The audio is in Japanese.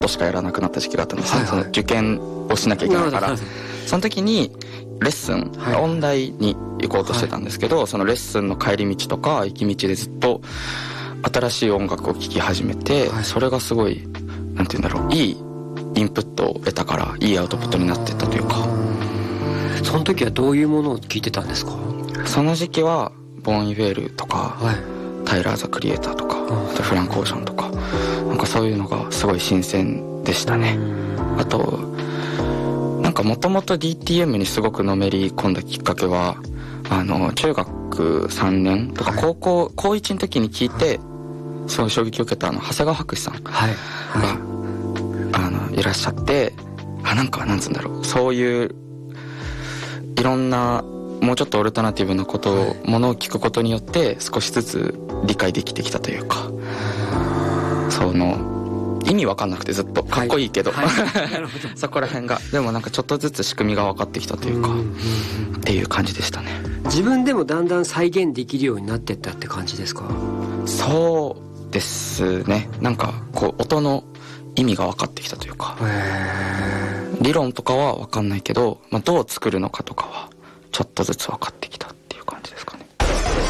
としかやらなくなった時期があったんですね、その受験をしなきゃいけないから。その時にレッスン、音大に行こうとしてたんですけど、そのレッスンの帰り道とか行き道でずっと新しい音楽を聴き始めて、それがすごいなんて言うんだろう、いいインプットを得たからいいアウトプットになってったというか。 その時はどういうものを聴いてたんですか？ その時期はボーン・イヴェールとか、タイラー・ザ・クリエイターとか、あとフランク・オーシャンとか、なんかそういうのがすごい新鮮でしたね。あとなんかもともと DTM にすごくのめり込んだきっかけは中学3年とか高1の時に聞いて、そう衝撃を受けた長谷川博さんが、いらっしゃって、なんかなんつうんだろう、そういういろんなもうちょっとオルタナティブなことを、ものを聞くことによって少しずつ理解できてきたというか、その意味わかんなくてずっとかっこいいけど、そこら辺がでもなんかちょっとずつ仕組みが分かってきたというか、っていう感じでしたね。 自分でもだんだん再現できるようになってったって感じですか？ そうですね。なんかこう音の意味が分かってきたというか、理論とかは分かんないけど、どう作るのかとかはちょっとずつ分かってきたっていう感じですかね。